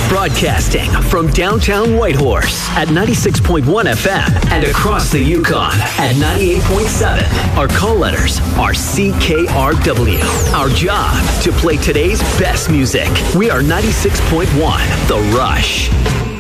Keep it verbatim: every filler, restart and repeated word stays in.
Broadcasting from downtown Whitehorse at ninety-six point one F M and across the Yukon at ninety-eight point seven. Our call letters are C K R W. Our job, to play today's best music. We are ninety-six point one The Rush.